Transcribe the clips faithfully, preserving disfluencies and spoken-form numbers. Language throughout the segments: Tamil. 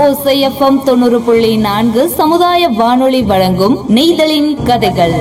ஓசை எஃப்எம் தொண்ணூறு புள்ளி நான்கு சமுதாய வானொலி வழங்கும் நெய்தலின் கதைகள்.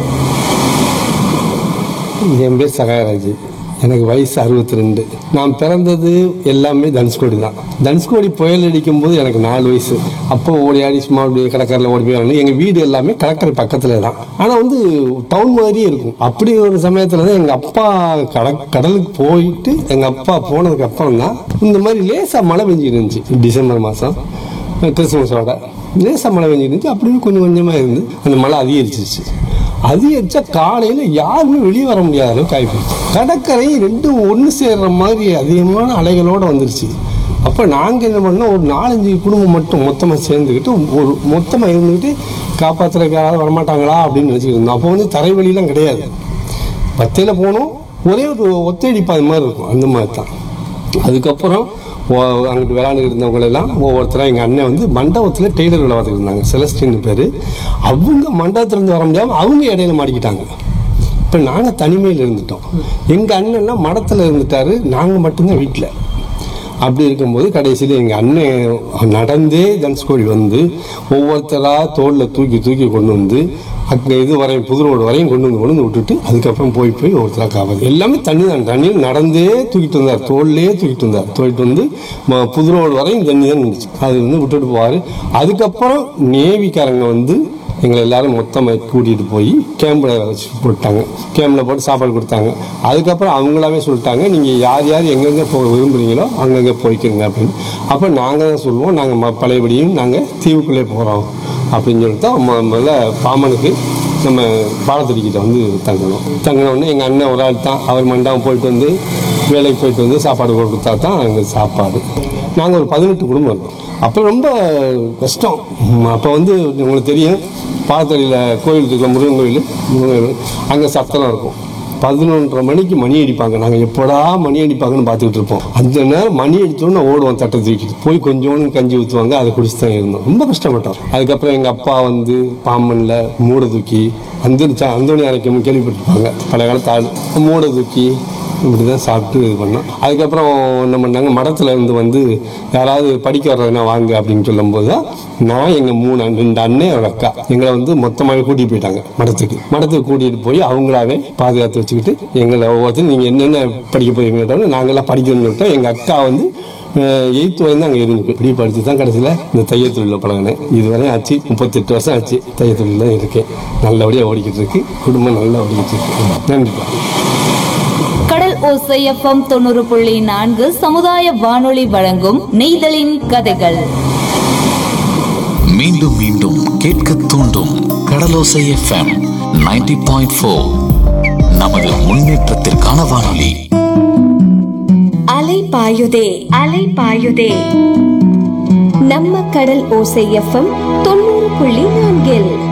என் பேர் சகாயராஜ். எனக்கு வயசு அறுபத்தி ரெண்டு. நான் பிறந்தது எல்லாமே தனுஷ்கோடி தான். தனுஷ்கோடி புயல் அடிக்கும் போது எனக்கு நாலு வயசு. அப்போ ஓடி ஆடி சும்மா அப்படியே கடற்கரையில் ஓடி போய் வரணும். எங்கள் வீடு எல்லாமே கடற்கரை பக்கத்தில் தான். ஆனால் வந்து டவுன் மாதிரியே இருக்கும். அப்படி ஒரு சமயத்தில் தான் எங்கள் அப்பா கட கடலுக்கு போயிட்டு எங்கள் அப்பா போனதுக்கு அப்புறம் தான் இந்த மாதிரி லேசாக மழை பெஞ்சிட்டு இருந்துச்சு. டிசம்பர் மாதம் கிறிஸ்துமஸோட லேசாக மழை பெஞ்சிட்டு இருந்துச்சு. அப்படியே கொஞ்சம் கொஞ்சமாக இருந்து அந்த மழை அதிகரிச்சிச்சு. அதிகரிச்சா காலையில் யாருமே வெளியே வர முடியாத அளவுக்கு ஆகிப்போச்சு. கடற்கரை ரெண்டும் ஒன்று சேர்ற மாதிரி அதிகமான அலைகளோடு வந்துருச்சு. அப்போ நாங்கள் என்ன பண்ணோம், ஒரு நாலஞ்சு குடும்பம் மட்டும் மொத்தமாக சேர்ந்துக்கிட்டு ஒரு மொத்தமாக இருந்துக்கிட்டு காப்பாற்றுறதுக்கு யாராவது வரமாட்டாங்களா அப்படின்னு நினச்சிக்கிட்டு இருந்தோம். அப்போ வந்து தரைவழிலாம் கிடையாது. பத்தையில் போனோம், ஒரே ஒரு ஒத்தடிப்பாது மாதிரி இருக்கும், அந்த மாதிரி தான். அதுக்கப்புறம் அங்கிட்டு விளையாண்டுக்கிட்டு இருந்தவங்களெல்லாம் ஒவ்வொருத்தராக எங்கள் அண்ணன் வந்து மண்டபத்தில் டெய்லர் வேலை பார்த்துக்கிட்டு இருந்தாங்க, செலஸ்டின்னு பேர். அவங்க மண்டபத்துலேருந்து வர முடியாமல் அவங்க இடையில மாட்டிக்கிட்டாங்க. இப்போ நாங்கள் தனிமையில் இருந்துட்டோம். எங்கள் அண்ணன்லாம் மடத்தில் இருந்துட்டாரு, நாங்கள் மட்டும்தான் வீட்டில். அப்படி இருக்கும்போது கடைசியில் எங்கள் அண்ணன் நடந்தே தனுஷ்கோடி வந்து ஒவ்வொருத்தராக தோளில் தூக்கி தூக்கி கொண்டு வந்து அங்கே இது வரையும் புது ரோடு வரையும் கொண்டு வந்து கொண்டு வந்து விட்டுட்டு அதுக்கப்புறம் போய் போய் ஒருத்தராக காப்பாது. எல்லாமே தண்ணி தான். தண்ணியில் நடந்தே தூக்கிட்டு வந்தார், தோல்லையே தூக்கிட்டு வந்தார். தூக்கிட்டு வந்து புது ரோடு வரையும் தண்ணி தான் இருந்துச்சு. அது வந்து விட்டுட்டு போவார். அதுக்கப்புறம் நேவிக்காரங்க வந்து எங்களை எல்லாரும் மொத்தமாக கூட்டிகிட்டு போய் கேம்பில் வச்சு போட்டாங்க. கேம்பில் போட்டு சாப்பாடு கொடுத்தாங்க. அதுக்கப்புறம் அவங்களாவே சொல்லிட்டாங்க, நீங்கள் யார் யார் எங்கெங்கே போக விரும்புகிறீங்களோ அங்கங்கே போய்க்கிறங்க அப்படின்னு. அப்போ நாங்கள் தான் சொல்லுவோம், நாங்கள் பழையபடியும் நாங்கள் தீவுக்குள்ளே போகிறோம் அப்படின்னு சொல்லிட்டு தான் முதல்ல பாமனுக்கு நம்ம பாலத்தடிக்கிட்ட வந்து தங்கணும். தங்கினோடனே எங்கள் அண்ணன் ஒரு ஆள் தான். அவர் மண்டபம் போயிட்டு வந்து வேலைக்கு போயிட்டு வந்து சாப்பாடு கொடுத்தா தான் எங்கள் சாப்பாடு. நாங்கள் ஒரு பதினெட்டு குடும்பம் இருக்கோம். அப்போ ரொம்ப கஷ்டம். அப்போ வந்து உங்களுக்கு தெரியும், பாலத்தடியில் கோயில் இருக்கிற முருகன் கோயில், முருகன் அங்கே சத்தம் இருக்கும். பதினொன்றரை மணிக்கு மணி அடிப்பாங்க. நாங்கள் எப்படா மணி அடிப்பாங்கன்னு பார்த்துக்கிட்டு இருப்போம். அந்த நேரம் மணி அடித்தோன்னு ஓடுவோம், தட்டை தூக்கிட்டு போய் கொஞ்சோண்டு கஞ்சி ஊற்றுவாங்க, அதை குடிச்சு தான் இருந்தோம். ரொம்ப கஷ்டப்பட்டோம். அதுக்கப்புறம் எங்கள் அப்பா வந்து பாம்பனில் மூடை தூக்கி அந்த அந்தோணி அரைக்கும் கேள்விப்பட்டிருப்பாங்க, பழைய காலத்து ஆள். மூடை தூக்கி இப்படி தான் சாப்பிட்டு இது பண்ணோம். அதுக்கப்புறம் என்ன பண்ணாங்க, மடத்தில் இருந்து வந்து யாராவது படிக்க வர்றதுனா வாங்க அப்படின்னு சொல்லும்போது தான் நான் எங்கள் மூணு ரெண்டு அண்ணன் ஒரு அக்கா எங்களை வந்து மொத்தமாகவே கூட்டிகிட்டு போயிட்டாங்க மடத்துக்கு. மடத்துக்கு கூட்டிகிட்டு போய் அவங்களாவே பாதுகாத்து வச்சுக்கிட்டு எங்களை ஒவ்வொருத்தரும் நீங்கள் என்னென்ன படிக்க போயிருங்கன்னு நாங்கள்லாம் படிக்கணும்னு விட்டோம். எங்கள் அக்கா வந்து எயித்து வரையும் அங்கே இருந்து இப்படி படித்து தான் கடைசியில் இந்த தையல் தொழிலில் பழகினேன். இதுவரையும் ஆச்சு, முப்பத்தெட்டு வருஷம் ஆச்சு தையல் தொழில் தான் இருக்கேன். நல்லபடியாக ஓடிக்கிட்டு இருக்கு, குடும்பம் நல்லா ஓடிக்கிட்டு இருக்கு. நன்றிப்பா. கடல் ஓசை எஃப்எம் தொண்ணூறு புள்ளி நான்கு சமுதாய வானொலி வழங்கும் நெய்தலின் கதைகள். மீண்டும் மீண்டும் கேட்க தூண்டும் கடலோசை எஃப்எம் நைன்டி பாயிண்ட் ஃபோர். நமது முன்னேற்றத்திற்கான வானொலி. அலை பாயுதே அலை பாயுதே நம்ம கடல் ஓசை எஃப்எம் தொண்ணூறு புள்ளி நான்கில்.